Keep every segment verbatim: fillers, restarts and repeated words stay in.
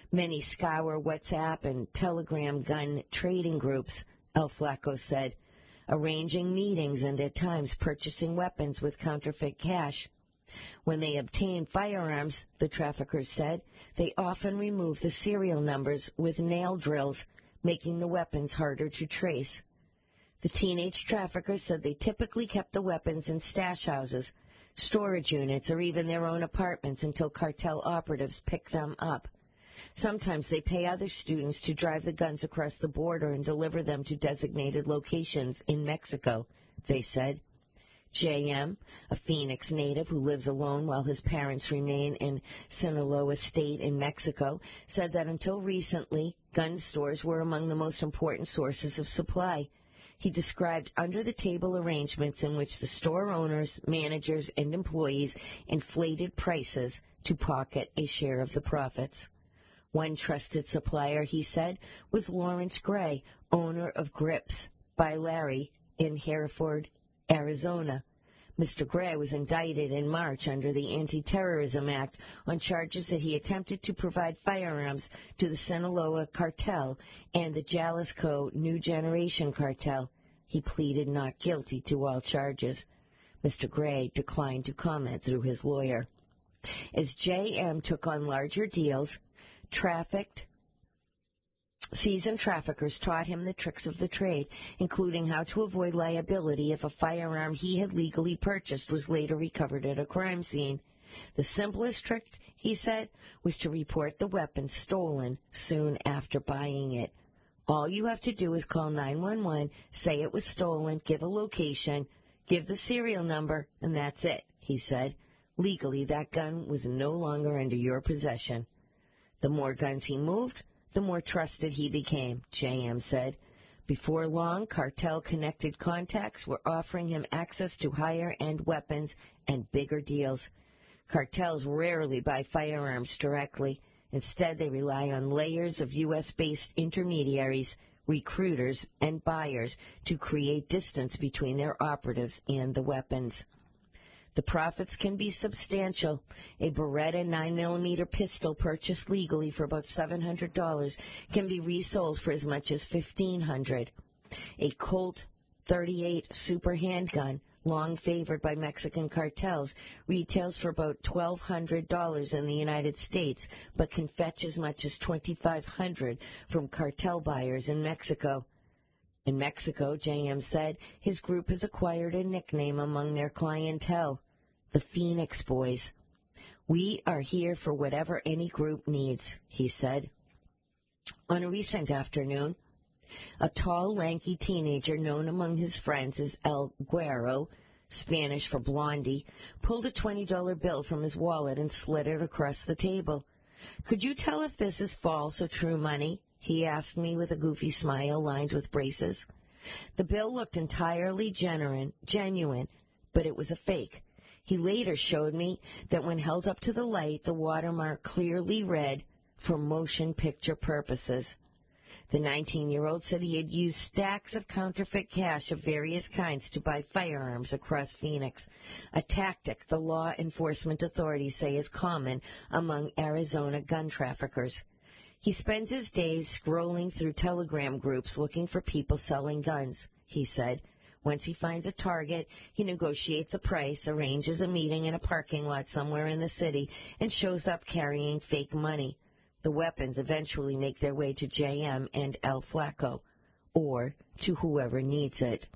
Many scour WhatsApp and Telegram gun trading groups, El Flaco said, arranging meetings and at times purchasing weapons with counterfeit cash. When they obtain firearms, the traffickers said, they often remove the serial numbers with nail drills, making the weapons harder to trace. The teenage traffickers said they typically kept the weapons in stash houses, storage units, or even their own apartments until cartel operatives pick them up. Sometimes they pay other students to drive the guns across the border and deliver them to designated locations in Mexico, they said. J M, a Phoenix native who lives alone while his parents remain in Sinaloa State in Mexico, said that until recently, gun stores were among the most important sources of supply. He described under-the-table arrangements in which the store owners, managers, and employees inflated prices to pocket a share of the profits. One trusted supplier, he said, was Lawrence Gray, owner of Grips by Larry in Hereford, Arizona. Mister Gray was indicted in March under the Anti-Terrorism Act on charges that he attempted to provide firearms to the Sinaloa cartel and the Jalisco New Generation cartel. He pleaded not guilty to all charges. Mister Gray declined to comment through his lawyer. As J M took on larger deals, trafficked Seasoned traffickers taught him the tricks of the trade, including how to avoid liability if a firearm he had legally purchased was later recovered at a crime scene. The simplest trick, he said, was to report the weapon stolen soon after buying it. All you have to do is call nine one one, say it was stolen, give a location, give the serial number, and that's it, he said. Legally, that gun was no longer under your possession. The more guns he moved, the more trusted he became, J M said. Before long, cartel-connected contacts were offering him access to higher-end weapons and bigger deals. Cartels rarely buy firearms directly. Instead, they rely on layers of U S-based intermediaries, recruiters, and buyers to create distance between their operatives and the weapons. The profits can be substantial. A Beretta nine millimeter pistol purchased legally for about seven hundred dollars can be resold for as much as fifteen hundred dollars. A Colt thirty-eight Super handgun, long favored by Mexican cartels, retails for about twelve hundred dollars in the United States, but can fetch as much as twenty-five hundred dollars from cartel buyers in Mexico. In Mexico, J M said, his group has acquired a nickname among their clientele, the Phoenix Boys. We are here for whatever any group needs, he said. On a recent afternoon, a tall, lanky teenager known among his friends as El Güero, Spanish for Blondie, pulled a twenty dollar bill from his wallet and slid it across the table. Could you tell if this is false or true money? He asked me with a goofy smile lined with braces. The bill looked entirely genuine, genuine, but it was a fake. He later showed me that when held up to the light, the watermark clearly read, for motion picture purposes. The nineteen-year-old said he had used stacks of counterfeit cash of various kinds to buy firearms across Phoenix, a tactic the law enforcement authorities say is common among Arizona gun traffickers. He spends his days scrolling through Telegram groups looking for people selling guns, he said. Once he finds a target, he negotiates a price, arranges a meeting in a parking lot somewhere in the city, and shows up carrying fake money. The weapons eventually make their way to J M and El Flaco, or to whoever needs it.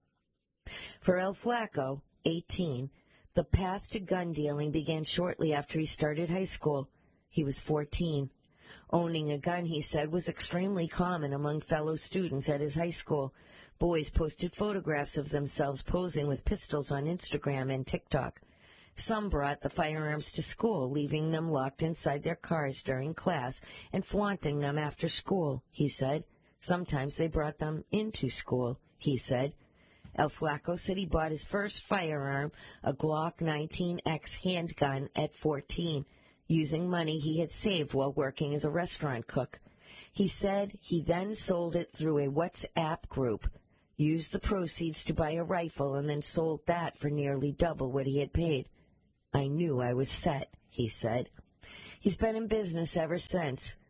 For El Flaco, eighteen, the path to gun dealing began shortly after he started high school. He was fourteen. Owning a gun, he said, was extremely common among fellow students at his high school. Boys posted photographs of themselves posing with pistols on Instagram and TikTok. Some brought the firearms to school, leaving them locked inside their cars during class and flaunting them after school, he said. Sometimes they brought them into school, he said. El Flaco said he bought his first firearm, a Glock nineteen X handgun, at fourteen, using money he had saved while working as a restaurant cook. He said he then sold it through a WhatsApp group, used the proceeds to buy a rifle, and then sold that for nearly double what he had paid. I knew I was set, he said. He's been in business ever since,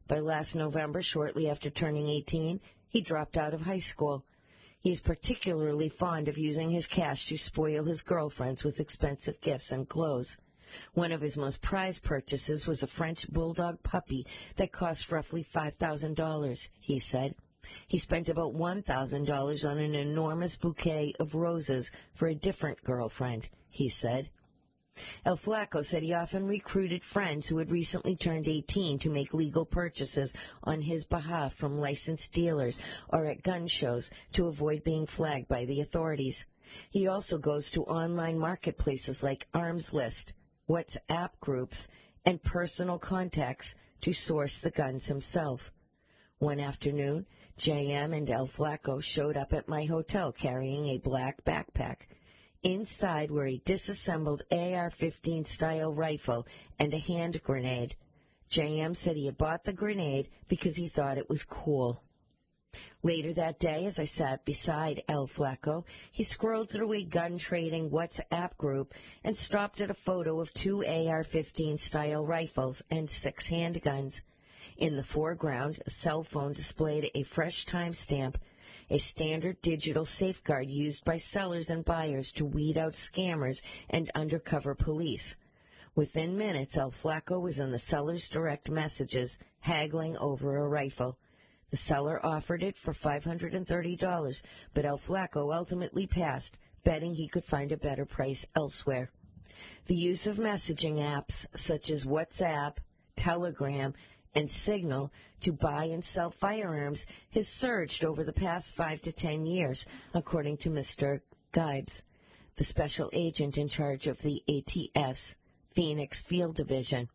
By last November, shortly after turning eighteen, he dropped out of high school. He is particularly fond of using his cash to spoil his girlfriends with expensive gifts and clothes. One of his most prized purchases was a French bulldog puppy that cost roughly five thousand dollars, he said. He spent about one thousand dollars on an enormous bouquet of roses for a different girlfriend, he said. El Flaco said he often recruited friends who had recently turned eighteen to make legal purchases on his behalf from licensed dealers or at gun shows to avoid being flagged by the authorities. He also goes to online marketplaces like Arms List, WhatsApp groups, and personal contacts to source the guns himself. One afternoon, J M and El Flaco showed up at my hotel carrying a black backpack. Inside were a disassembled A R fifteen style rifle and a hand grenade. J M said he had bought the grenade because he thought it was cool. Later that day, as I sat beside El Flaco, he scrolled through a gun-trading WhatsApp group and stopped at a photo of two A R fifteen style rifles and six handguns. In the foreground, a cell phone displayed a fresh timestamp, a standard digital safeguard used by sellers and buyers to weed out scammers and undercover police. Within minutes, El Flaco was in the seller's direct messages, haggling over a rifle. The seller offered it for five hundred thirty dollars, but El Flaco ultimately passed, betting he could find a better price elsewhere. The use of messaging apps such as WhatsApp, Telegram, and Signal to buy and sell firearms has surged over the past five to ten years, according to Mister Geibs, the special agent in charge of the A T F's Phoenix Field Division.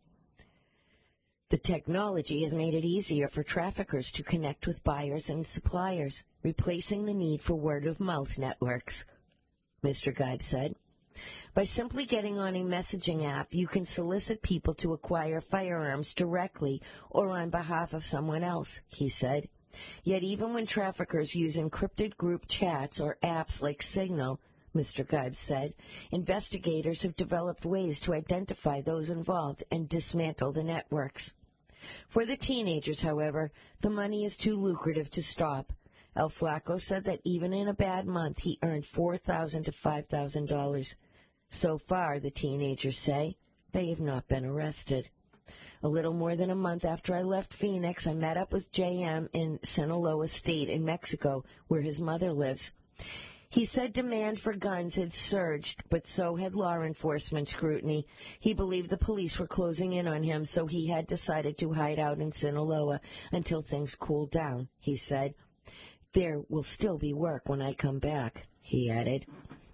The technology has made it easier for traffickers to connect with buyers and suppliers, replacing the need for word-of-mouth networks, Mister Geibs said. By simply getting on a messaging app, you can solicit people to acquire firearms directly or on behalf of someone else, he said. Yet even when traffickers use encrypted group chats or apps like Signal, Mister Geibs said, investigators have developed ways to identify those involved and dismantle the networks. For the teenagers, however, the money is too lucrative to stop. El Flaco said that even in a bad month, he earned four thousand dollars to five thousand dollars. So far, the teenagers say, they have not been arrested. A little more than a month after I left Phoenix, I met up with J M in Sinaloa State in Mexico, where his mother lives. He said demand for guns had surged, but so had law enforcement scrutiny. He believed the police were closing in on him, so he had decided to hide out in Sinaloa until things cooled down, he said. There will still be work when I come back, he added.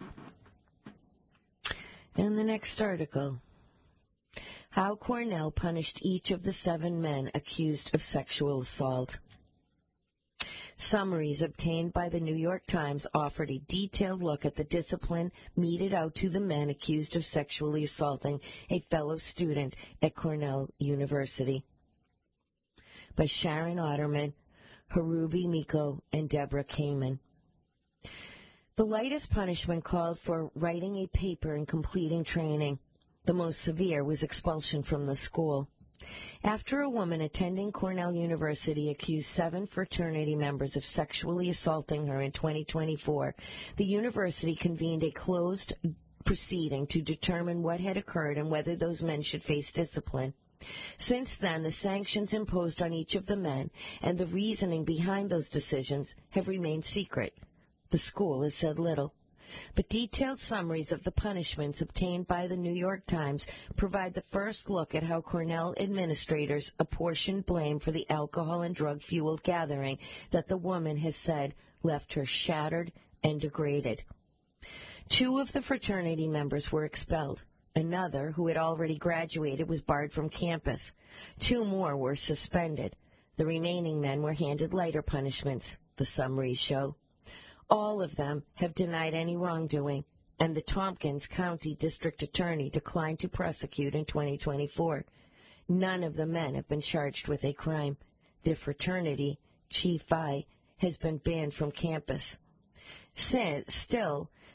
And the next article. How Cornell punished each of the seven men accused of sexual assault. Summaries obtained by the New York Times offered a detailed look at the discipline meted out to the men accused of sexually assaulting a fellow student at Cornell University. By Sharon Otterman, Harubi Miko, and Deborah Kamen. The lightest punishment called for writing a paper and completing training. The most severe was expulsion from the school. After a woman attending Cornell University accused seven fraternity members of sexually assaulting her in twenty twenty-four, the university convened a closed proceeding to determine what had occurred and whether those men should face discipline. Since then, the sanctions imposed on each of the men and the reasoning behind those decisions have remained secret. The school has said little. But detailed summaries of the punishments obtained by the New York Times provide the first look at how Cornell administrators apportioned blame for the alcohol and drug-fueled gathering that the woman has said left her shattered and degraded. Two of the fraternity members were expelled. Another, who had already graduated, was barred from campus. Two more were suspended. The remaining men were handed lighter punishments, the summaries show. All of them have denied any wrongdoing, and the Tompkins County District Attorney declined to prosecute in twenty twenty-four. None of the men have been charged with a crime. Their fraternity, Chi Phi, has been banned from campus. Still,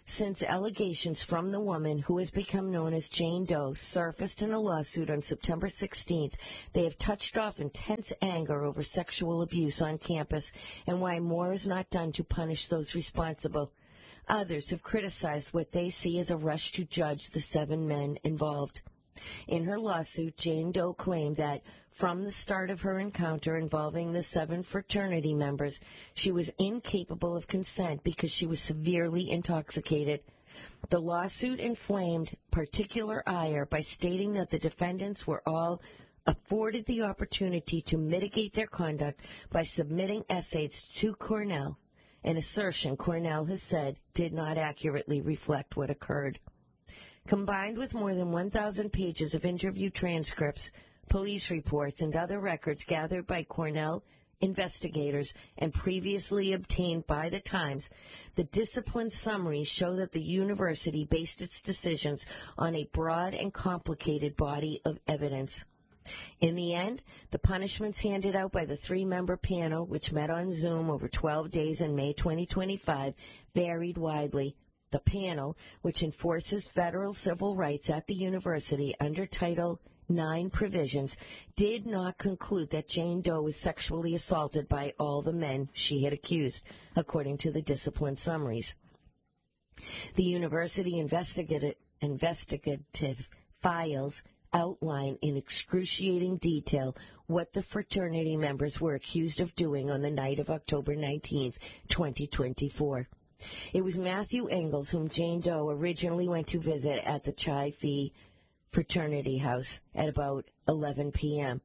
Since allegations from the woman who has become known as Jane Doe surfaced in a lawsuit on September sixteenth, they have touched off intense anger over sexual abuse on campus and why more is not done to punish those responsible. Others have criticized what they see as a rush to judge the seven men involved. In her lawsuit, Jane Doe claimed that from the start of her encounter involving the seven fraternity members, she was incapable of consent because she was severely intoxicated. The lawsuit inflamed particular ire by stating that the defendants were all afforded the opportunity to mitigate their conduct by submitting essays to Cornell, an assertion Cornell has said did not accurately reflect what occurred. Combined with more than one thousand pages of interview transcripts, police reports, and other records gathered by Cornell investigators and previously obtained by the Times, the discipline summaries show that the university based its decisions on a broad and complicated body of evidence. In the end, the punishments handed out by the three-member panel, which met on Zoom over twelve days in May twenty twenty-five, varied widely. The panel, which enforces federal civil rights at the university under Title nine provisions, did not conclude that Jane Doe was sexually assaulted by all the men she had accused, according to the discipline summaries. The university investigative, investigative files outline in excruciating detail what the fraternity members were accused of doing on the night of October nineteenth, twenty twenty-four. It was Matthew Engels whom Jane Doe originally went to visit at the Chi Phi fraternity house at about eleven p.m.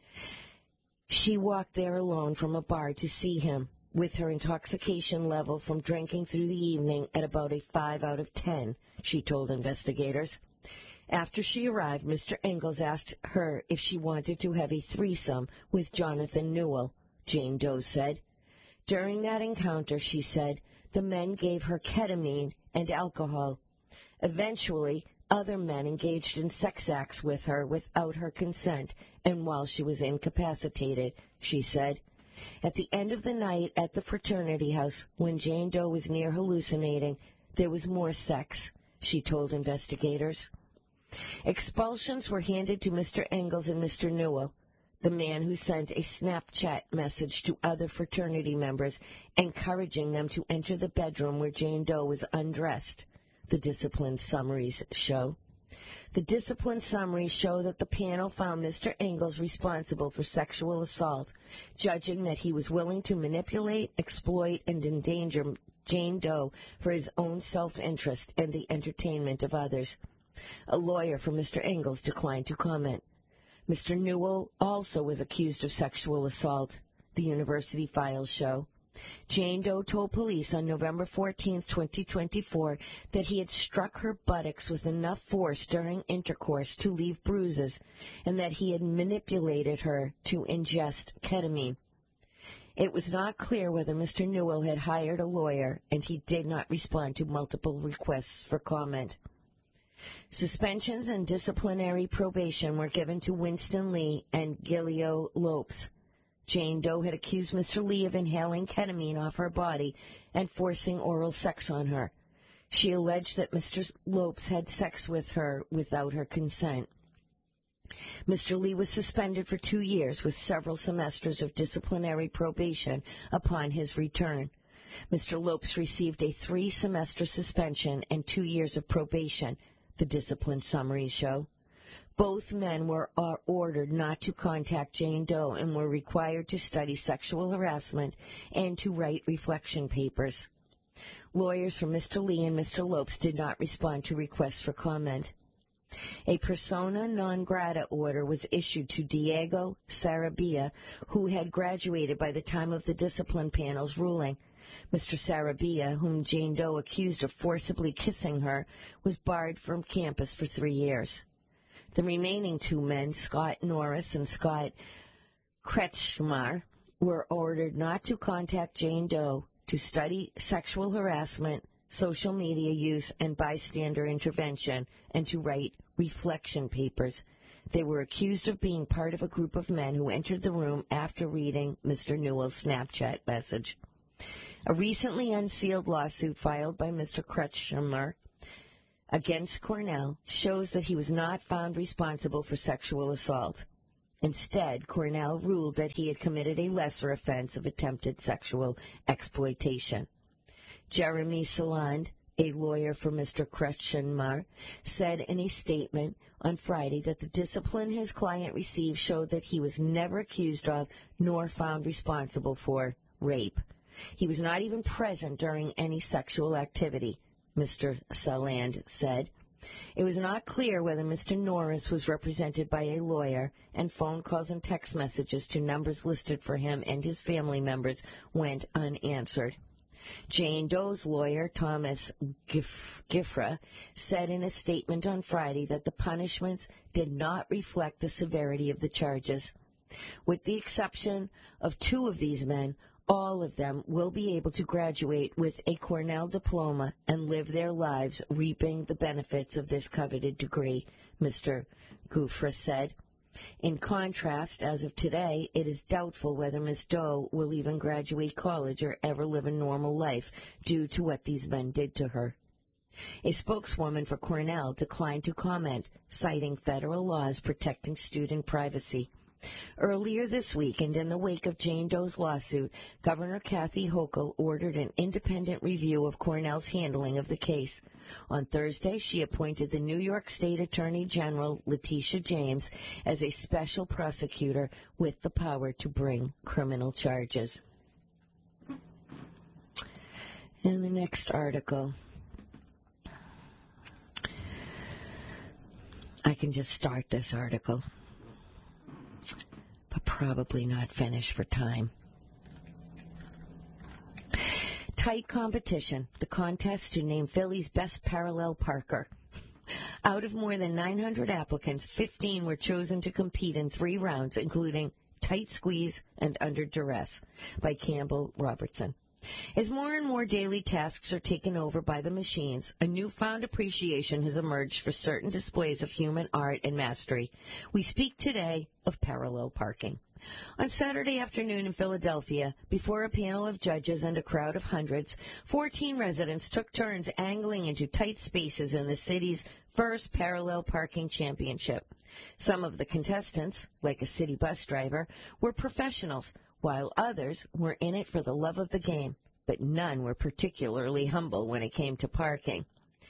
She walked there alone from a bar to see him, with her intoxication level from drinking through the evening at about a five out of ten, she told investigators. After she arrived, Mister Engels asked her if she wanted to have a threesome with Jonathan Newell, Jane Doe said. During that encounter, she said, the men gave her ketamine and alcohol. Eventually, other men engaged in sex acts with her without her consent and while she was incapacitated, she said. At the end of the night at the fraternity house, when Jane Doe was near hallucinating, there was more sex, she told investigators. Expulsions were handed to Mister Engels and Mister Newell, the man who sent a Snapchat message to other fraternity members encouraging them to enter the bedroom where Jane Doe was undressed, the discipline summaries show. The discipline summaries show that the panel found Mister Engels responsible for sexual assault, judging that he was willing to manipulate, exploit, and endanger Jane Doe for his own self-interest and the entertainment of others. A lawyer for Mister Engels declined to comment. Mister Newell also was accused of sexual assault, the university files show. Jane Doe told police on November fourteenth, twenty twenty-four, that he had struck her buttocks with enough force during intercourse to leave bruises, and that he had manipulated her to ingest ketamine. It was not clear whether Mister Newell had hired a lawyer, and he did not respond to multiple requests for comment. Suspensions and disciplinary probation were given to Winston Lee and Gilio Lopes. Jane Doe had accused Mister Lee of inhaling ketamine off her body and forcing oral sex on her. She alleged that Mister Lopes had sex with her without her consent. Mister Lee was suspended for two years with several semesters of disciplinary probation upon his return. Mister Lopes received a three-semester suspension and two years of probation, the discipline summaries show. Both men were uh, ordered not to contact Jane Doe and were required to study sexual harassment and to write reflection papers. Lawyers for Mister Lee and Mister Lopes did not respond to requests for comment. A persona non grata order was issued to Diego Sarabia, who had graduated by the time of the discipline panel's ruling. Mister Sarabia, whom Jane Doe accused of forcibly kissing her, was barred from campus for three years. The remaining two men, Scott Norris and Scott Kretschmar, were ordered not to contact Jane Doe, to study sexual harassment, social media use, and bystander intervention, and to write reflection papers. They were accused of being part of a group of men who entered the room after reading Mister Newell's Snapchat message. A recently unsealed lawsuit filed by Mister Kretschmer against Cornell shows that he was not found responsible for sexual assault. Instead, Cornell ruled that he had committed a lesser offense of attempted sexual exploitation. Jeremy Saland, a lawyer for Mister Kretschmer, said in a statement on Friday that the discipline his client received showed that he was never accused of nor found responsible for rape. He was not even present during any sexual activity, Mister Saland said. It was not clear whether Mister Norris was represented by a lawyer, and phone calls and text messages to numbers listed for him and his family members went unanswered. Jane Doe's lawyer, Thomas Gif- Gifra, said in a statement on Friday that the punishments did not reflect the severity of the charges. With the exception of two of these men, all of them will be able to graduate with a Cornell diploma and live their lives reaping the benefits of this coveted degree, Mister Gufra said. In contrast, as of today, it is doubtful whether Miss Doe will even graduate college or ever live a normal life due to what these men did to her. A spokeswoman for Cornell declined to comment, citing federal laws protecting student privacy. Earlier this week, and in the wake of Jane Doe's lawsuit, Governor Kathy Hochul ordered an independent review of Cornell's handling of the case. On Thursday, she appointed the New York State Attorney General, Letitia James, as a special prosecutor with the power to bring criminal charges. In the next article, I can just start this article, but probably not finish for time. Tight competition, the contest to name Philly's best parallel parker. Out of more than nine hundred applicants, fifteen were chosen to compete in three rounds, including Tight Squeeze and Under Duress by Campbell Robertson. As more and more daily tasks are taken over by the machines, a newfound appreciation has emerged for certain displays of human art and mastery. We speak today of parallel parking. On Saturday afternoon in Philadelphia, before a panel of judges and a crowd of hundreds, fourteen residents took turns angling into tight spaces in the city's first parallel parking championship. Some of the contestants, like a city bus driver, were professionals, while others were in it for the love of the game, but none were particularly humble when it came to parking.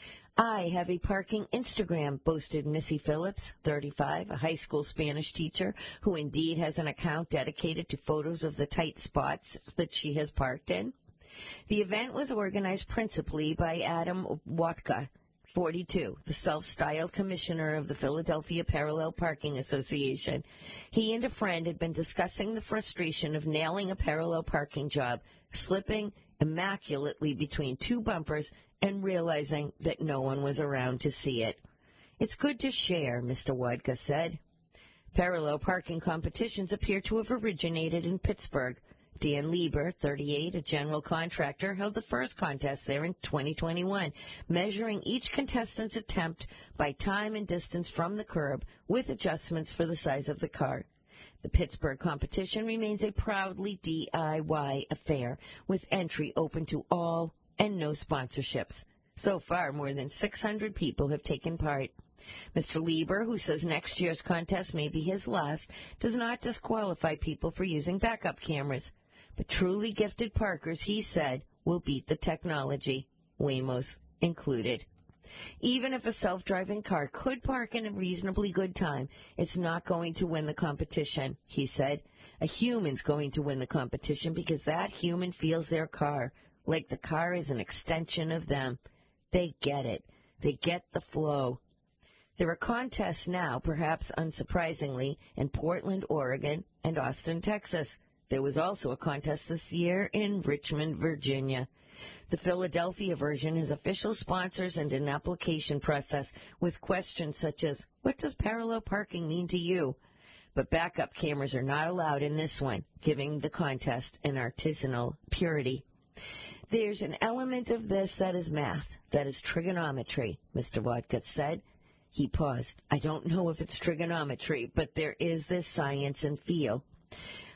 I have a parking Instagram, boasted Missy Phillips, thirty-five, a high school Spanish teacher who indeed has an account dedicated to photos of the tight spots that she has parked in. The event was organized principally by Adam Watka, forty-two, the self-styled commissioner of the Philadelphia Parallel Parking Association. He and a friend had been discussing the frustration of nailing a parallel parking job, slipping immaculately between two bumpers and realizing that no one was around to see it. It's good to share, Mister Wadka said. Parallel parking competitions appear to have originated in Pittsburgh. Dan Lieber, thirty-eight, a general contractor, held the first contest there in twenty twenty-one, measuring each contestant's attempt by time and distance from the curb, with adjustments for the size of the car. The Pittsburgh competition remains a proudly D I Y affair, with entry open to all and no sponsorships. So far, more than six hundred people have taken part. Mister Lieber, who says next year's contest may be his last, does not disqualify people for using backup cameras. But truly gifted parkers, he said, will beat the technology, Waymo's included. Even if a self-driving car could park in a reasonably good time, it's not going to win the competition, he said. A human's going to win the competition because that human feels their car, like the car is an extension of them. They get it. They get the flow. There are contests now, perhaps unsurprisingly, in Portland, Oregon, and Austin, Texas. There was also a contest this year in Richmond, Virginia. The Philadelphia version has official sponsors and an application process with questions such as, what does parallel parking mean to you? But backup cameras are not allowed in this one, giving the contest an artisanal purity. There's an element of this that is math, that is trigonometry, Mister Watkins said. He paused. I don't know if it's trigonometry, but there is this science and feel.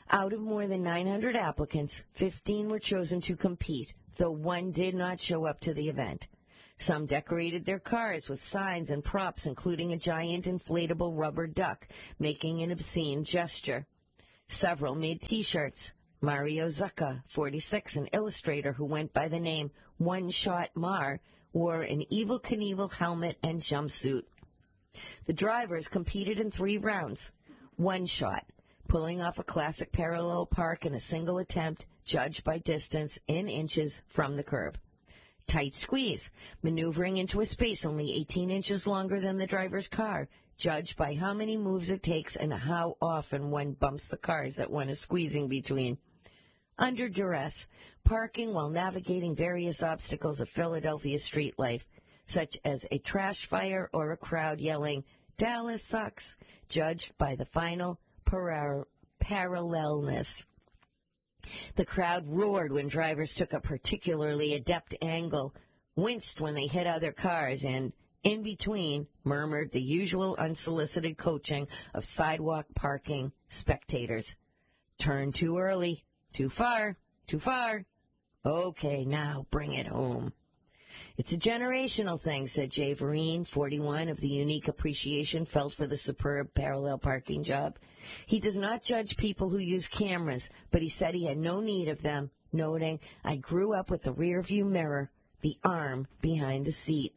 Out of more than nine hundred applicants, fifteen were chosen to compete, though one did not show up to the event. Some decorated their cars with signs and props, including a giant inflatable rubber duck, making an obscene gesture. Several made T-shirts. Mario Zucca, forty-six, an illustrator who went by the name One Shot Mar, wore an Evel Knievel helmet and jumpsuit. The drivers competed in three rounds. One shot, pulling off a classic parallel park in a single attempt, judged by distance in inches from the curb. Tight squeeze, maneuvering into a space only eighteen inches longer than the driver's car, judged by how many moves it takes and how often one bumps the cars that one is squeezing between. Under duress, parking while navigating various obstacles of Philadelphia street life, such as a trash fire or a crowd yelling, "Dallas sucks," judged by the final paral- parallelness. The crowd roared when drivers took a particularly adept angle, winced when they hit other cars, and, in between, murmured the usual unsolicited coaching of sidewalk parking spectators. Turn too early, too far, too far. Okay, now bring it home. It's a generational thing, said Jay Vereen, forty-one, of the unique appreciation felt for the superb parallel parking job. He does not judge people who use cameras, but he said he had no need of them, noting, "I grew up with the rearview mirror, the arm behind the seat."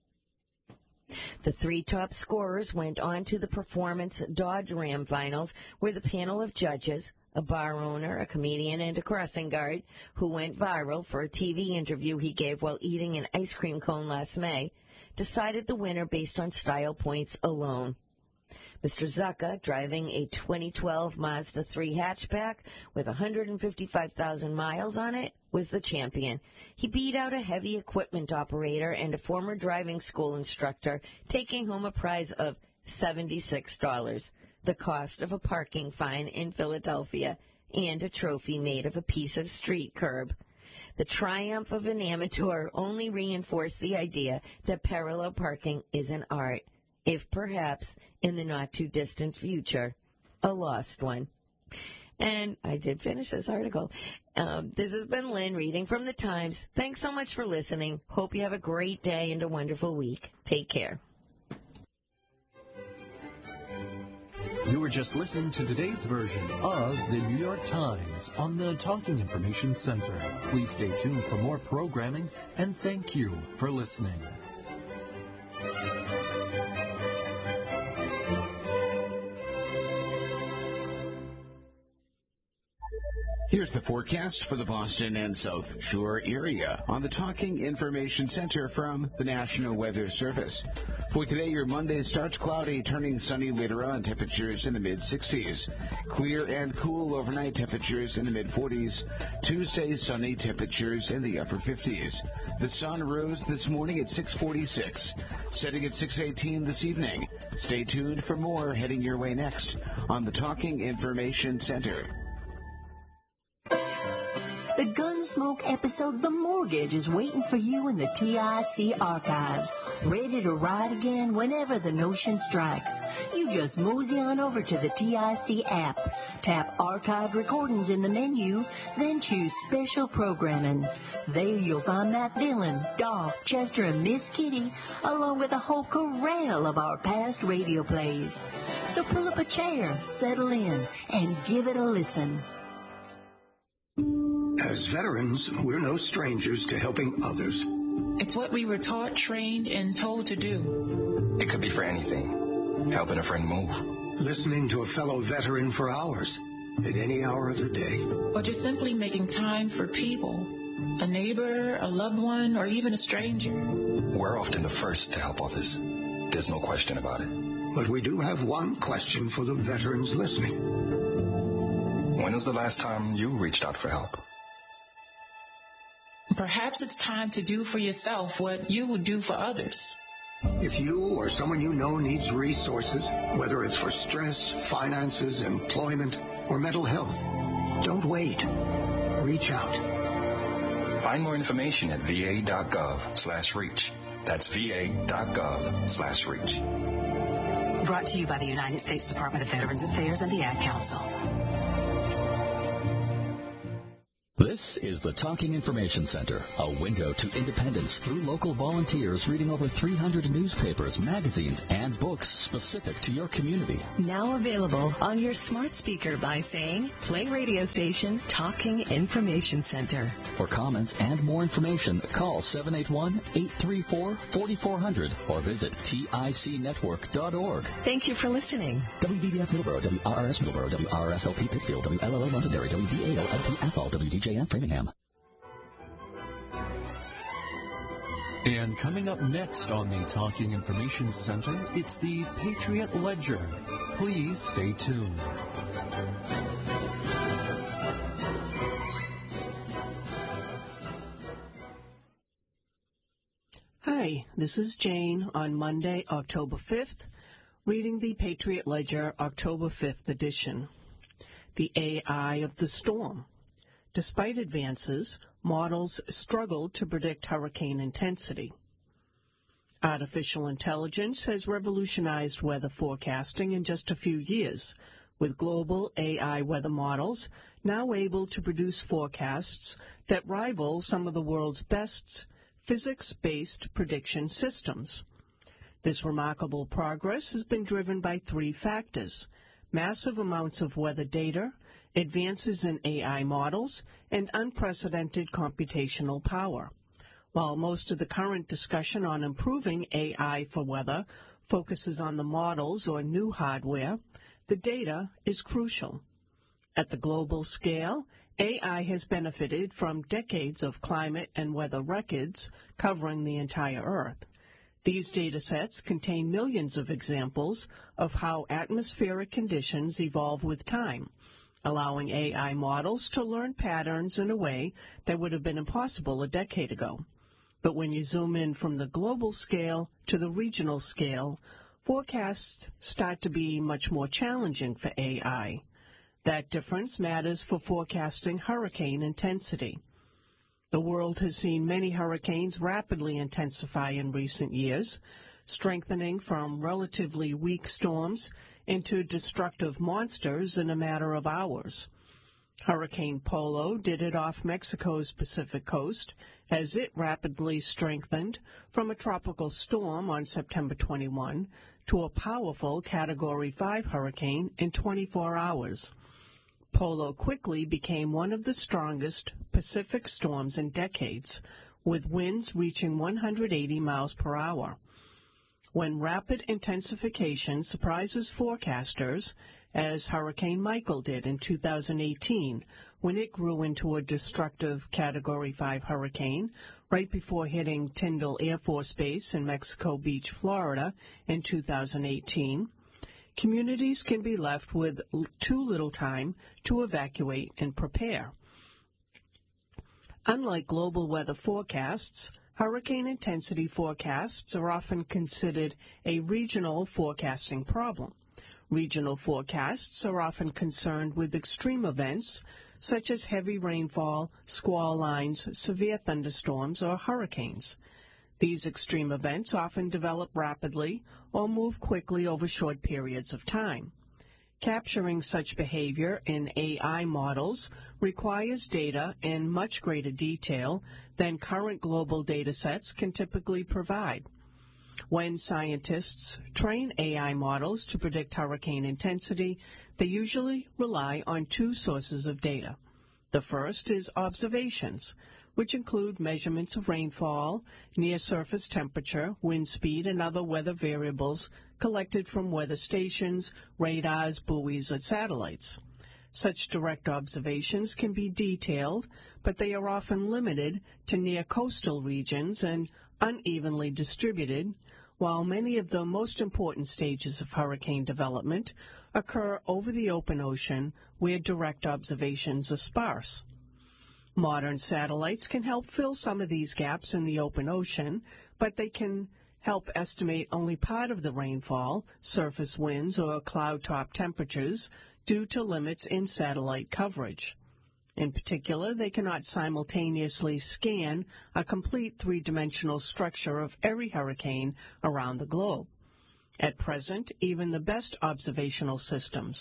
The three top scorers went on to the Performance Dodge Ram Finals, where the panel of judges, a bar owner, a comedian, and a crossing guard, who went viral for a T V interview he gave while eating an ice cream cone last May, decided the winner based on style points alone. Mister Zucca, driving a twenty twelve Mazda three hatchback with one hundred fifty-five thousand miles on it, was the champion. He beat out a heavy equipment operator and a former driving school instructor, taking home a prize of seventy-six dollars, the cost of a parking fine in Philadelphia, and a trophy made of a piece of street curb. The triumph of an amateur only reinforced the idea that parallel parking is an art, if perhaps, in the not-too-distant future, a lost one. And I did finish this article. Um, this has been Lynn reading from the Times. Thanks so much for listening. Hope you have a great day and a wonderful week. Take care. You were just listening to today's version of the New York Times on the Talking Information Center. Please stay tuned for more programming, and thank you for listening. Here's the forecast for the Boston and South Shore area on the Talking Information Center from the National Weather Service. For today, your Monday starts cloudy, turning sunny later on, temperatures in the mid-sixties. Clear and cool overnight, temperatures in the mid-forties. Tuesday, sunny, temperatures in the upper fifties. The sun rose this morning at six forty-six, setting at six eighteen this evening. Stay tuned for more heading your way next on the Talking Information Center. The Gunsmoke episode The Mortgage is waiting for you in the T I C archives, ready to ride again whenever the notion strikes. You just mosey on over to the T I C app, tap Archived Recordings in the menu, then choose Special Programming. There you'll find Matt Dillon, Doc, Chester, and Miss Kitty, along with a whole corral of our past radio plays. So pull up a chair, settle in, and give it a listen. As veterans, we're no strangers to helping others. It's what we were taught, trained, and told to do. It could be for anything. Helping a friend move. Listening to a fellow veteran for hours, at any hour of the day. Or just simply making time for people. A neighbor, a loved one, or even a stranger. We're often the first to help others. There's no question about it. But we do have one question for the veterans listening. When was the last time you reached out for help? Perhaps it's time to do for yourself what you would do for others. If you or someone you know needs resources, whether it's for stress, finances, employment, or mental health, don't wait. Reach out. Find more information at va.gov slash reach. That's va.gov slash reach. Brought to you by the United States Department of Veterans Affairs and the Ad Council. This is the Talking Information Center, a window to independence through local volunteers reading over three hundred newspapers, magazines, and books specific to your community. Now available on your smart speaker by saying, play radio station Talking Information Center. For comments and more information, call seven eight one, eight three four, four four zero zero or visit tic network dot org. Thank you for listening. W V B F Middleborough, W R R S Middleborough, W R R S L P Pittsfield, W L L O Londonderry, W V A L L P Athol, W D J F Framingham. And coming up next on the Talking Information Center, it's the Patriot Ledger. Please stay tuned. Hi, this is Jane on Monday, October fifth, reading the Patriot Ledger October fifth edition. The A I of the storm. Despite advances, models struggled to predict hurricane intensity. Artificial intelligence has revolutionized weather forecasting in just a few years, with global A I weather models now able to produce forecasts that rival some of the world's best physics-based prediction systems. This remarkable progress has been driven by three factors: massive amounts of weather data, advances in A I models, and unprecedented computational power. While most of the current discussion on improving A I for weather focuses on the models or new hardware, the data is crucial. At the global scale, A I has benefited from decades of climate and weather records covering the entire Earth. These data sets contain millions of examples of how atmospheric conditions evolve with time, allowing A I models to learn patterns in a way that would have been impossible a decade ago. But when you zoom in from the global scale to the regional scale, forecasts start to be much more challenging for A I. That difference matters for forecasting hurricane intensity. The world has seen many hurricanes rapidly intensify in recent years, strengthening from relatively weak storms into destructive monsters in a matter of hours. Hurricane Polo did it off Mexico's Pacific coast as it rapidly strengthened from a tropical storm on September twenty-first to a powerful Category five hurricane in twenty-four hours. Polo quickly became one of the strongest Pacific storms in decades, with winds reaching one hundred eighty miles per hour. When rapid intensification surprises forecasters, as Hurricane Michael did in two thousand eighteen, when it grew into a destructive Category five hurricane right before hitting Tyndall Air Force Base in Mexico Beach, Florida in two thousand eighteen, communities can be left with too little time to evacuate and prepare. Unlike global weather forecasts, hurricane intensity forecasts are often considered a regional forecasting problem. Regional forecasts are often concerned with extreme events such as heavy rainfall, squall lines, severe thunderstorms, or hurricanes. These extreme events often develop rapidly or move quickly over short periods of time. Capturing such behavior in A I models requires data in much greater detail than current global data sets can typically provide. When scientists train A I models to predict hurricane intensity, they usually rely on two sources of data. The first is observations, which include measurements of rainfall, near-surface temperature, wind speed, and other weather variables collected from weather stations, radars, buoys, or satellites. Such direct observations can be detailed, but they are often limited to near-coastal regions and unevenly distributed, while many of the most important stages of hurricane development occur over the open ocean where direct observations are sparse. Modern satellites can help fill some of these gaps in the open ocean, but they can help estimate only part of the rainfall, surface winds, or cloud-top temperatures due to limits in satellite coverage. In particular, they cannot simultaneously scan a complete three-dimensional structure of every hurricane around the globe. At present, even the best observational systems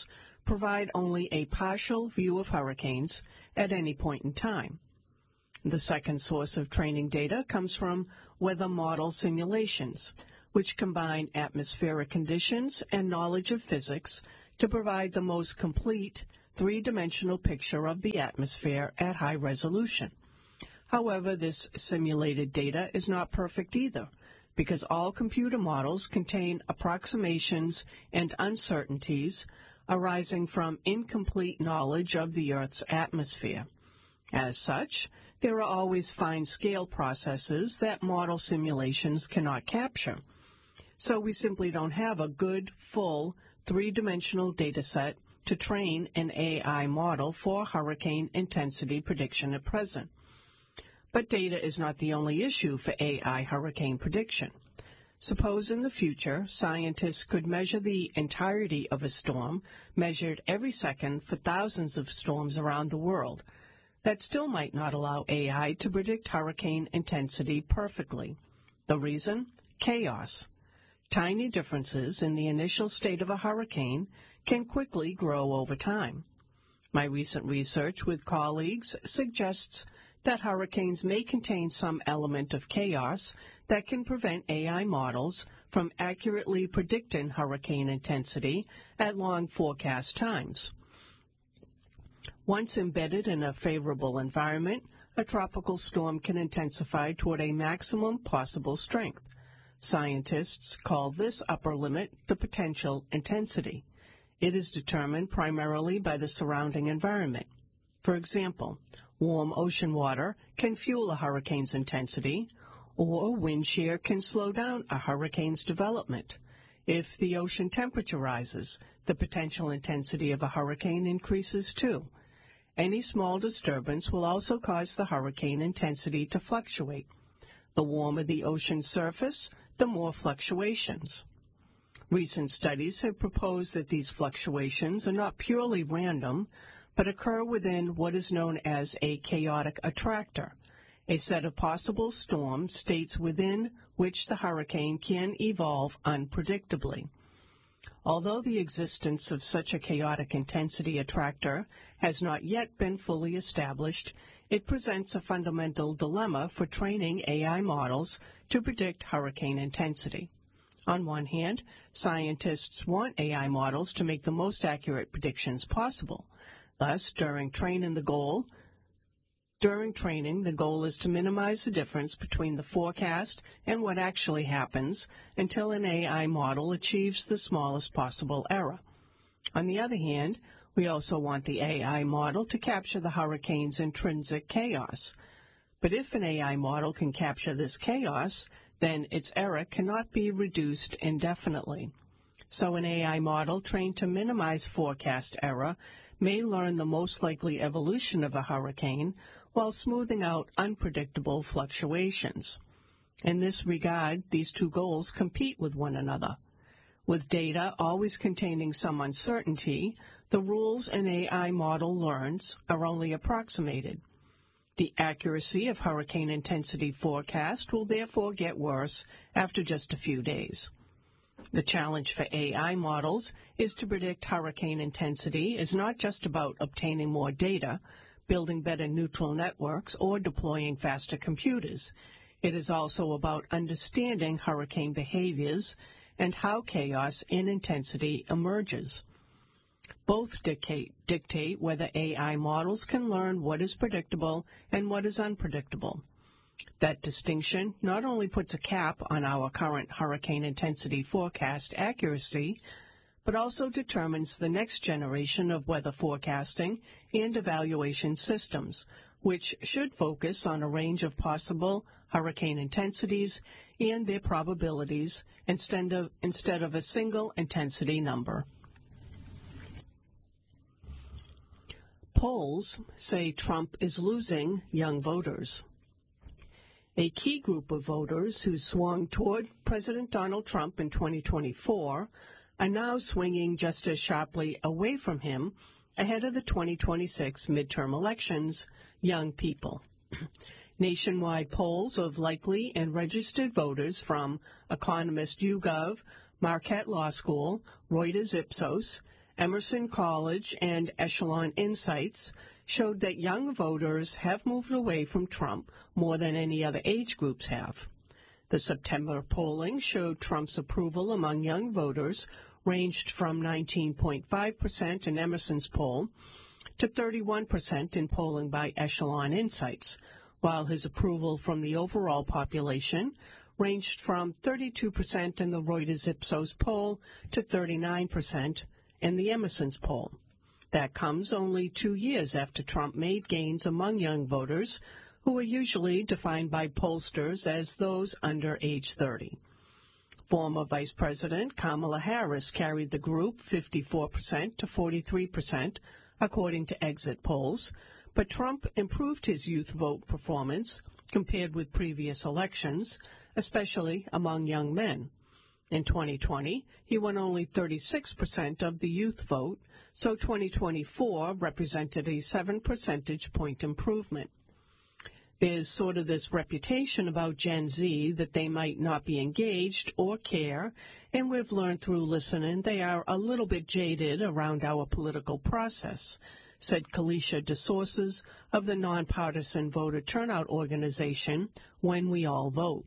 provide only a partial view of hurricanes at any point in time. The second source of training data comes from weather model simulations, which combine atmospheric conditions and knowledge of physics to provide the most complete three-dimensional picture of the atmosphere at high resolution. However, this simulated data is not perfect either, because all computer models contain approximations and uncertainties arising from incomplete knowledge of the Earth's atmosphere. As such, there are always fine-scale processes that model simulations cannot capture. So we simply don't have a good, full, three-dimensional data set to train an A I model for hurricane intensity prediction at present. But data is not the only issue for A I hurricane prediction. Suppose in the future, scientists could measure the entirety of a storm, measured every second for thousands of storms around the world. That still might not allow A I to predict hurricane intensity perfectly. The reason? Chaos. Tiny differences in the initial state of a hurricane can quickly grow over time. My recent research with colleagues suggests that hurricanes may contain some element of chaos that can prevent A I models from accurately predicting hurricane intensity at long forecast times. Once embedded in a favorable environment, a tropical storm can intensify toward a maximum possible strength. Scientists call this upper limit the potential intensity. It is determined primarily by the surrounding environment. For example, warm ocean water can fuel a hurricane's intensity, or wind shear can slow down a hurricane's development. If the ocean temperature rises, the potential intensity of a hurricane increases too. Any small disturbance will also cause the hurricane intensity to fluctuate. The warmer the ocean surface, the more fluctuations. Recent studies have proposed that these fluctuations are not purely random, but occur within what is known as a chaotic attractor, a set of possible storm states within which the hurricane can evolve unpredictably. Although the existence of such a chaotic intensity attractor has not yet been fully established, it presents a fundamental dilemma for training A I models to predict hurricane intensity. On one hand, scientists want A I models to make the most accurate predictions possible. Thus, during training the goal, during training, the goal is to minimize the difference between the forecast and what actually happens until an A I model achieves the smallest possible error. On the other hand, we also want the A I model to capture the hurricane's intrinsic chaos. But if an A I model can capture this chaos, then its error cannot be reduced indefinitely. So an A I model trained to minimize forecast error may learn the most likely evolution of a hurricane while smoothing out unpredictable fluctuations. In this regard, these two goals compete with one another. With data always containing some uncertainty, the rules an A I model learns are only approximated. The accuracy of hurricane intensity forecast will therefore get worse after just a few days. The challenge for A I models is to predict hurricane intensity is not just about obtaining more data, building better neural networks, or deploying faster computers. It is also about understanding hurricane behaviors and how chaos in intensity emerges. Both dictate, dictate whether A I models can learn what is predictable and what is unpredictable. That distinction not only puts a cap on our current hurricane intensity forecast accuracy, but also determines the next generation of weather forecasting and evaluation systems, which should focus on a range of possible hurricane intensities and their probabilities instead of, instead of a single intensity number. Polls say Trump is losing young voters. A key group of voters who swung toward President Donald Trump in twenty twenty-four are now swinging just as sharply away from him ahead of the twenty twenty-six midterm elections, young people. Nationwide polls of likely and registered voters from Economist YouGov, Marquette Law School, Reuters Ipsos, Emerson College and Echelon Insights showed that young voters have moved away from Trump more than any other age groups have. The September polling showed Trump's approval among young voters ranged from nineteen point five percent in Emerson's poll to thirty-one percent in polling by Echelon Insights, while his approval from the overall population ranged from thirty-two percent in the Reuters Ipsos poll to thirty-nine percent in the Emerson's poll. That comes only two years after Trump made gains among young voters, who are usually defined by pollsters as those under age thirty. Former Vice President Kamala Harris carried the group fifty-four percent to forty-three percent, according to exit polls, but Trump improved his youth vote performance compared with previous elections, especially among young men. In twenty twenty, he won only thirty-six percent of the youth vote, so twenty twenty-four represented a seven percentage point improvement. There's sort of this reputation about Gen Z that they might not be engaged or care, and we've learned through listening they are a little bit jaded around our political process, said Kalisha DeSources of the nonpartisan voter turnout organization When We All Vote.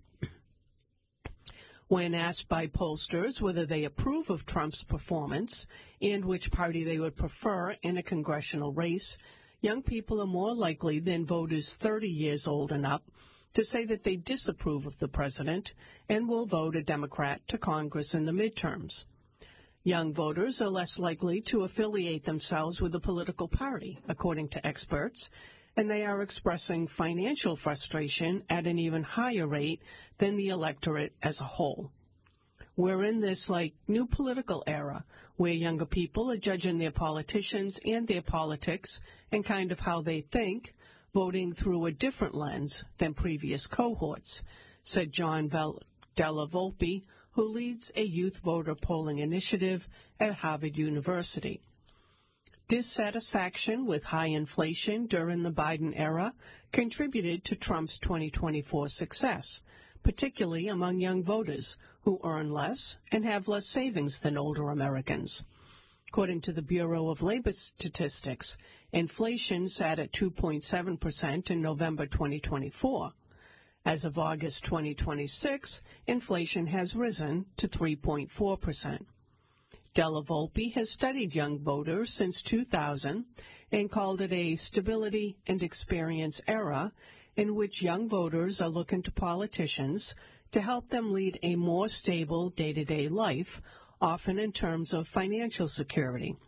When asked by pollsters whether they approve of Trump's performance and which party they would prefer in a congressional race, young people are more likely than voters thirty years old and up to say that they disapprove of the president and will vote a Democrat to Congress in the midterms. Young voters are less likely to affiliate themselves with a political party, according to experts, and they are expressing financial frustration at an even higher rate than the electorate as a whole. We're in this, like, new political era where younger people are judging their politicians and their politics and kind of how they think, voting through a different lens than previous cohorts, said John Vel- Della Volpe, who leads a youth voter polling initiative at Harvard University. Dissatisfaction with high inflation during the Biden era contributed to Trump's twenty twenty-four success, particularly among young voters who earn less and have less savings than older Americans. According to the Bureau of Labor Statistics, inflation sat at two point seven percent in November twenty twenty-four. As of August twenty twenty-six, inflation has risen to three point four percent. Della Volpe has studied young voters since two thousand and called it a stability and experience era in which young voters are looking to politicians to help them lead a more stable day-to-day life, often in terms of financial security.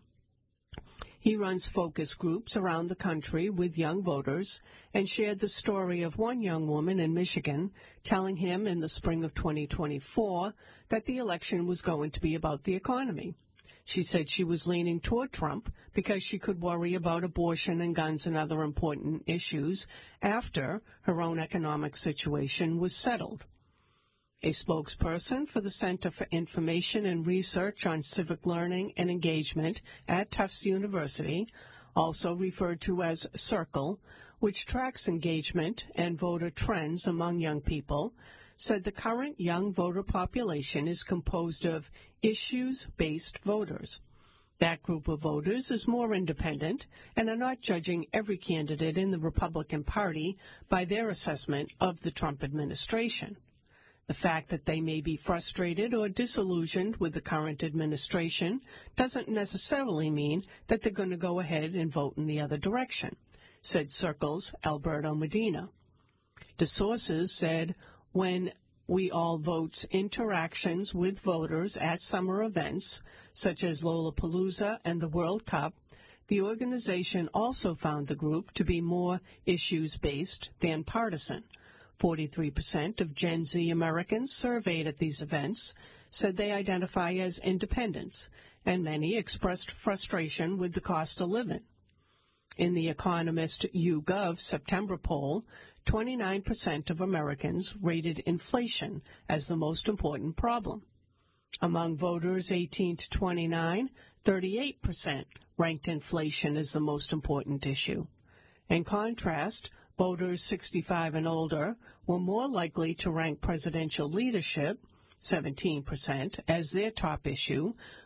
He runs focus groups around the country with young voters and shared the story of one young woman in Michigan telling him in the spring of twenty twenty-four that the election was going to be about the economy. She said she was leaning toward Trump because she could worry about abortion and guns and other important issues after her own economic situation was settled. A spokesperson for the Center for Information and Research on Civic Learning and Engagement at Tufts University, also referred to as CIRCLE, which tracks engagement and voter trends among young people, said the current young voter population is composed of issues-based voters. That group of voters is more independent and are not judging every candidate in the Republican Party by their assessment of the Trump administration. The fact that they may be frustrated or disillusioned with the current administration doesn't necessarily mean that they're going to go ahead and vote in the other direction, said Circle's Alberto Medina. DeSources said when We All Vote's interactions with voters at summer events, such as Lollapalooza and the World Cup, the organization also found the group to be more issues-based than partisan. forty-three percent of Gen Z Americans surveyed at these events said they identify as independents, and many expressed frustration with the cost of living. In the Economist YouGov September poll, twenty-nine percent of Americans rated inflation as the most important problem. Among voters eighteen to twenty-nine, thirty-eight percent ranked inflation as the most important issue. In contrast, voters sixty-five and older were more likely to rank presidential leadership, seventeen percent, as their top issue,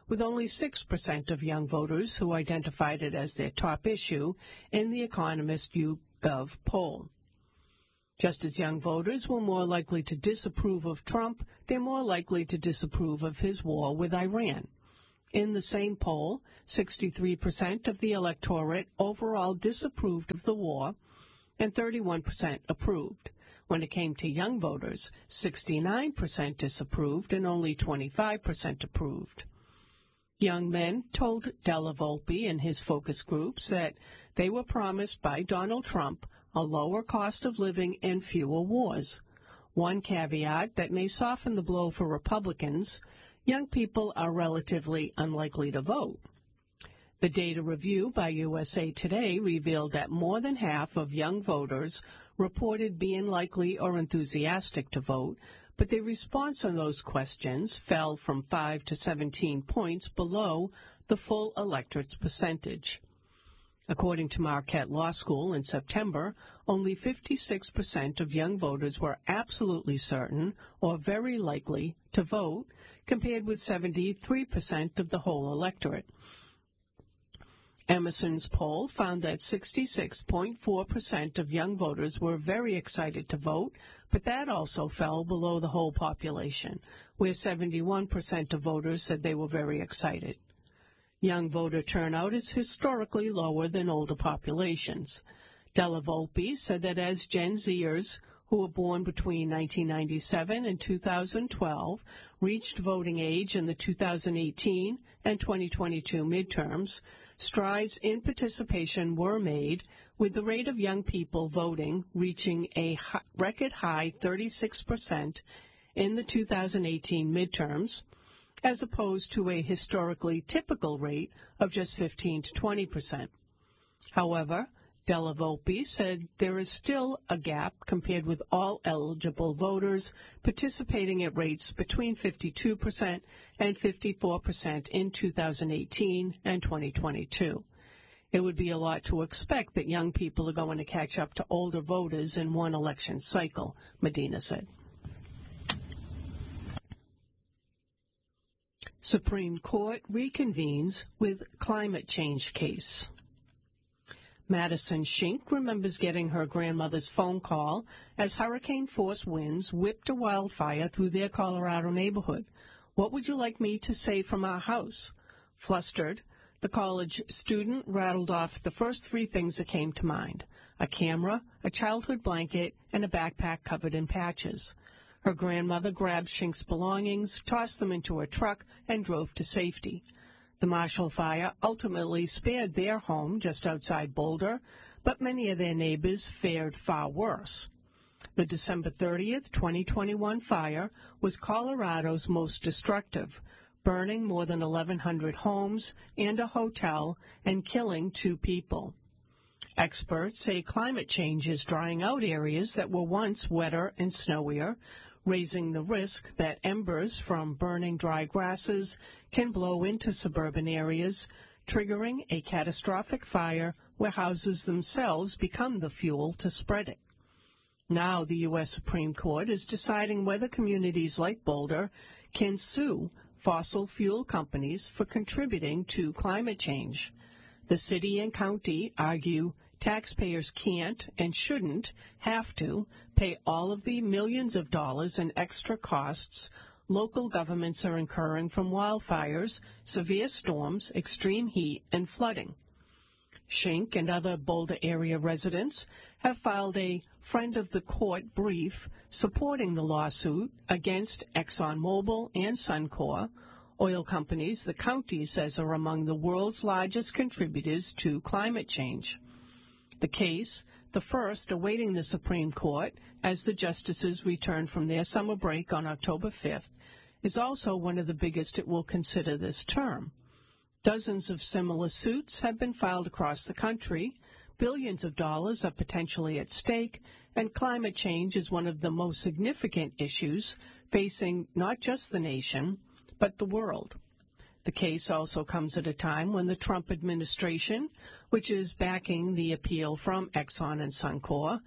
with only six percent of young voters who identified it as their top issue in the Economist YouGov poll. Just as young voters were more likely to disapprove of Trump, they're more likely to disapprove of his war with Iran. In the same poll, sixty-three percent of the electorate overall disapproved of the war, and thirty-one percent approved. When it came to young voters, sixty-nine percent disapproved and only twenty-five percent approved. Young men told Della Volpe and his focus groups that they were promised by Donald Trump a lower cost of living and fewer wars. One caveat that may soften the blow for Republicans: young people are relatively unlikely to vote. The data review by U S A Today revealed that more than half of young voters reported being likely or enthusiastic to vote, but their response on those questions fell from five to seventeen points below the full electorate's percentage. According to Marquette Law School in September, only fifty-six percent of young voters were absolutely certain or very likely to vote, compared with seventy-three percent of the whole electorate. Emerson's poll found that sixty-six point four percent of young voters were very excited to vote, but that also fell below the whole population, where seventy-one percent of voters said they were very excited. Young voter turnout is historically lower than older populations. Della Volpe said that as Gen Zers, who were born between nineteen ninety-seven and two thousand twelve, reached voting age in the two thousand eighteen and twenty twenty-two midterms, strides in participation were made, with the rate of young people voting reaching a record high thirty-six percent in the two thousand eighteen midterms, as opposed to a historically typical rate of just fifteen to twenty percent. However, Della Volpe said there is still a gap compared with all eligible voters participating at rates between fifty-two percent and fifty-four percent in two thousand eighteen and twenty twenty-two. It would be a lot to expect that young people are going to catch up to older voters in one election cycle, Medina said. Supreme Court reconvenes with climate change case. Madison Shink remembers getting her grandmother's phone call as hurricane-force winds whipped a wildfire through their Colorado neighborhood. "What would you like me to say from our house?" Flustered, the college student rattled off the first three things that came to mind: a camera, a childhood blanket, and a backpack covered in patches. Her grandmother grabbed Shink's belongings, tossed them into a truck, and drove to safety. The Marshall Fire ultimately spared their home just outside Boulder, but many of their neighbors fared far worse. The December thirtieth, twenty twenty-one fire was Colorado's most destructive, burning more than eleven hundred homes and a hotel and killing two people. Experts say climate change is drying out areas that were once wetter and snowier, raising the risk that embers from burning dry grasses can blow into suburban areas, triggering a catastrophic fire where houses themselves become the fuel to spread it. Now the U S Supreme Court is deciding whether communities like Boulder can sue fossil fuel companies for contributing to climate change. The city and county argue taxpayers can't and shouldn't have to pay all of the millions of dollars in extra costs local governments are incurring from wildfires, severe storms, extreme heat, and flooding. Shink and other Boulder area residents have filed a friend of the court brief supporting the lawsuit against ExxonMobil and Suncor, oil companies the county says are among the world's largest contributors to climate change. The case, the first awaiting the Supreme Court as the justices return from their summer break on October fifth, is also one of the biggest it will consider this term. Dozens of similar suits have been filed across the country, billions of dollars are potentially at stake, and climate change is one of the most significant issues facing not just the nation, but the world. The case also comes at a time when the Trump administration, which is backing the appeal from Exxon and Suncor,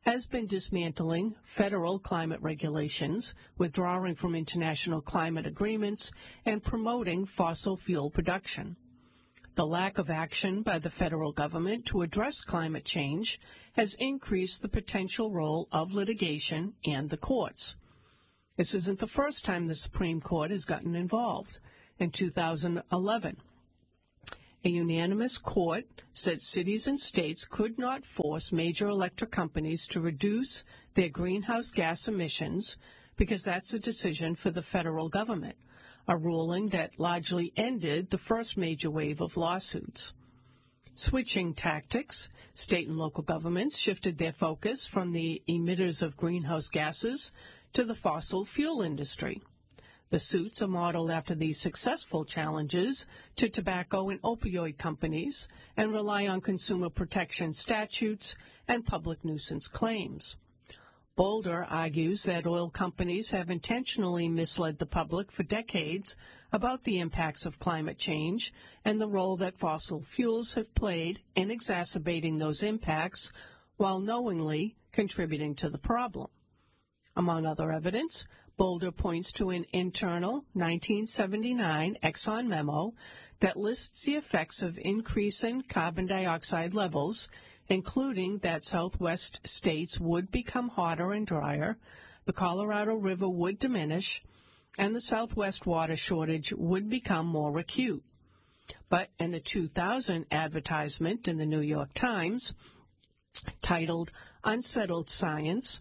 has been dismantling federal climate regulations, withdrawing from international climate agreements, and promoting fossil fuel production. The lack of action by the federal government to address climate change has increased the potential role of litigation and the courts. This isn't the first time the Supreme Court has gotten involved. In two thousand eleven, a unanimous court said cities and states could not force major electric companies to reduce their greenhouse gas emissions because that's a decision for the federal government, a ruling that largely ended the first major wave of lawsuits. Switching tactics, state and local governments shifted their focus from the emitters of greenhouse gases to the fossil fuel industry. The suits are modeled after the successful challenges to tobacco and opioid companies and rely on consumer protection statutes and public nuisance claims. Boulder argues that oil companies have intentionally misled the public for decades about the impacts of climate change and the role that fossil fuels have played in exacerbating those impacts while knowingly contributing to the problem. Among other evidence, Boulder points to an internal nineteen seventy-nine Exxon memo that lists the effects of increasing carbon dioxide levels, including that Southwest states would become hotter and drier, the Colorado River would diminish, and the Southwest water shortage would become more acute. But in a two thousand advertisement in the New York Times titled Unsettled Science,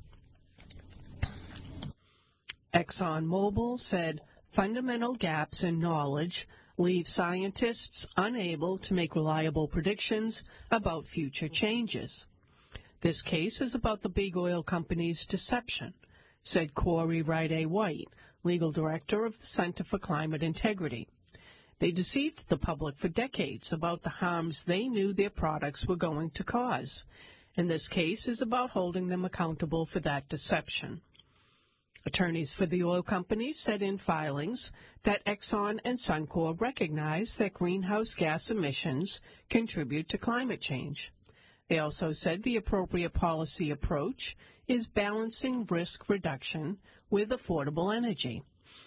ExxonMobil said fundamental gaps in knowledge leave scientists unable to make reliable predictions about future changes. This case is about the big oil company's deception, said Corey Ryde-White, legal director of the Center for Climate Integrity. They deceived the public for decades about the harms they knew their products were going to cause, and this case is about holding them accountable for that deception. Attorneys for the oil companies said in filings that Exxon and Suncor recognize that greenhouse gas emissions contribute to climate change. They also said the appropriate policy approach is balancing risk reduction with affordable energy.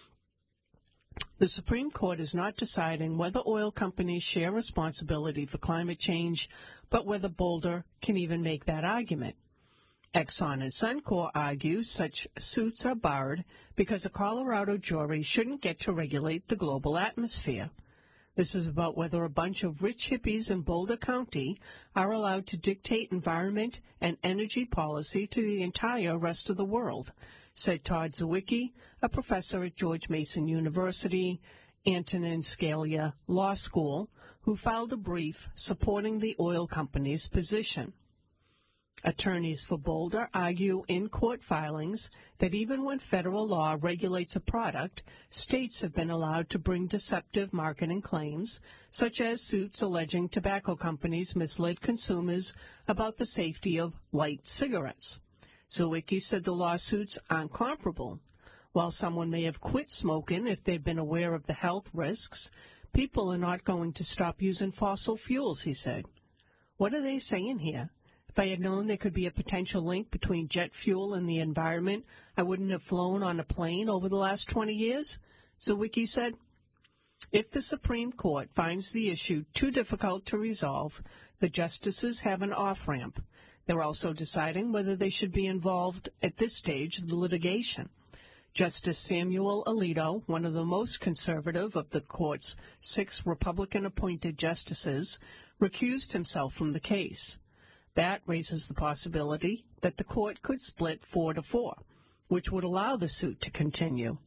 The Supreme Court is not deciding whether oil companies share responsibility for climate change, but whether Boulder can even make that argument. Exxon and Suncor argue such suits are barred because a Colorado jury shouldn't get to regulate the global atmosphere. This is about whether a bunch of rich hippies in Boulder County are allowed to dictate environment and energy policy to the entire rest of the world, said Todd Zwicky, a professor at George Mason University, Antonin Scalia Law School, who filed a brief supporting the oil company's position. Attorneys for Boulder argue in court filings that even when federal law regulates a product, states have been allowed to bring deceptive marketing claims, such as suits alleging tobacco companies misled consumers about the safety of light cigarettes. Zwicky said the lawsuits aren't comparable. While someone may have quit smoking if they've been aware of the health risks, people are not going to stop using fossil fuels, he said. What are they saying here? If I had known there could be a potential link between jet fuel and the environment, I wouldn't have flown on a plane over the last twenty years, Zwicky said. If the Supreme Court finds the issue too difficult to resolve, the justices have an off-ramp. They're also deciding whether they should be involved at this stage of the litigation. Justice Samuel Alito, one of the most conservative of the court's six Republican-appointed justices, recused himself from the case. That raises the possibility that the court could split four to four, which would allow the suit to continue.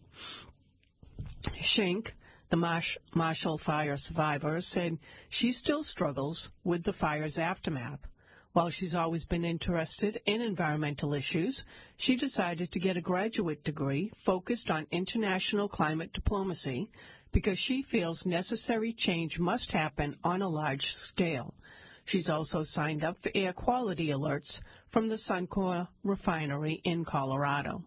Schenck, the Marsh, Marshall Fire survivor, said she still struggles with the fire's aftermath. While she's always been interested in environmental issues, she decided to get a graduate degree focused on international climate diplomacy because she feels necessary change must happen on a large scale. She's also signed up for air quality alerts from the Suncor refinery in Colorado.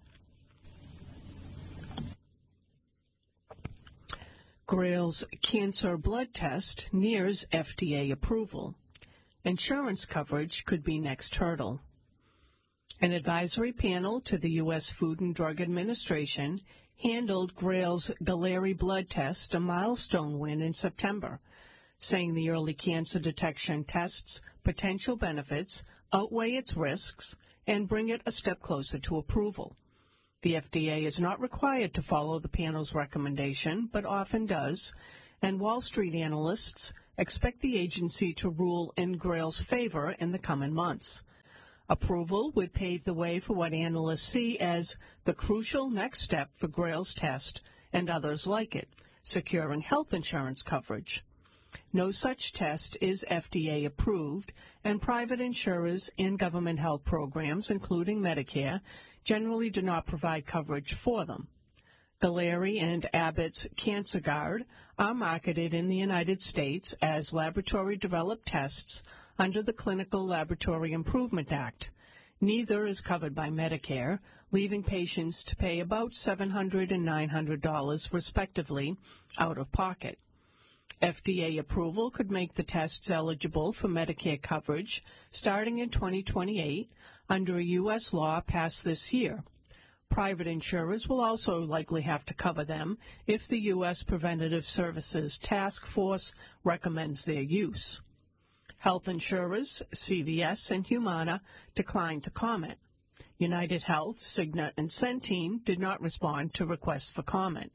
Grail's cancer blood test nears F D A approval. Insurance coverage could be next hurdle. An advisory panel to the U S Food and Drug Administration handled Grail's Galleri blood test, a milestone win in September, saying the early cancer detection test's potential benefits outweigh its risks and bring it a step closer to approval. The F D A is not required to follow the panel's recommendation, but often does, and Wall Street analysts expect the agency to rule in Grail's favor in the coming months. Approval would pave the way for what analysts see as the crucial next step for Grail's test and others like it, securing health insurance coverage. No such test is F D A approved, and private insurers and government health programs, including Medicare, generally do not provide coverage for them. Galleri and Abbott's CancerGuard are marketed in the United States as laboratory-developed tests under the Clinical Laboratory Improvement Act. Neither is covered by Medicare, leaving patients to pay about seven hundred dollars and nine hundred dollars, respectively, out of pocket. F D A approval could make the tests eligible for Medicare coverage starting in twenty twenty-eight under a U S law passed this year. Private insurers will also likely have to cover them if the U S Preventative Services Task Force recommends their use. Health insurers, C V S and Humana, declined to comment. United Health, Cigna, and Centene did not respond to requests for comment.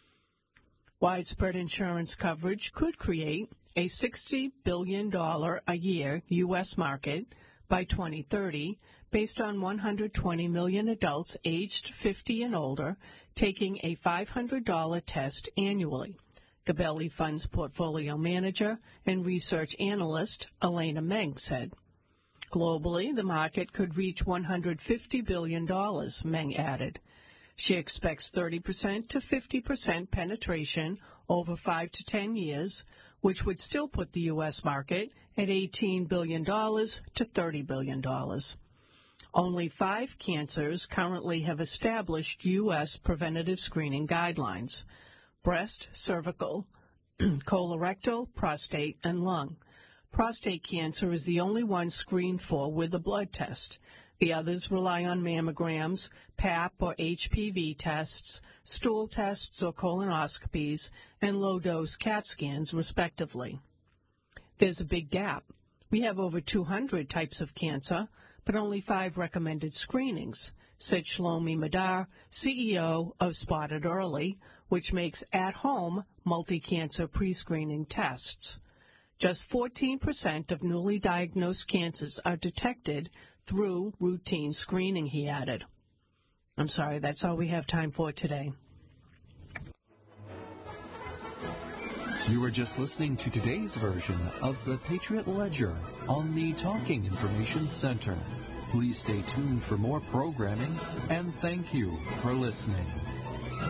Widespread insurance coverage could create a sixty billion dollars a year U S market by twenty thirty, based on one hundred twenty million adults aged fifty and older taking a five hundred dollars test annually, Gabelli Fund's portfolio manager and research analyst Elena Meng said. Globally, the market could reach one hundred fifty billion dollars, Meng added. She expects thirty percent to fifty percent penetration over five to ten years, which would still put the U S market at eighteen billion dollars to thirty billion dollars. Only five cancers currently have established U S preventative screening guidelines: breast, cervical, colorectal, prostate, and lung. Prostate cancer is the only one screened for with a blood test. The others rely on mammograms, P A P or H P V tests, stool tests or colonoscopies, and low-dose CAT scans, respectively. There's a big gap. We have over two hundred types of cancer, but only five recommended screenings, said Shlomi Madar, C E O of Spotted Early, which makes at-home multi-cancer pre-screening tests. Just fourteen percent of newly diagnosed cancers are detected through routine screening, he added. I'm sorry, that's all we have time for today. You were just listening to today's version of the Patriot Ledger on the Talking Information Center. Please stay tuned for more programming, and thank you for listening.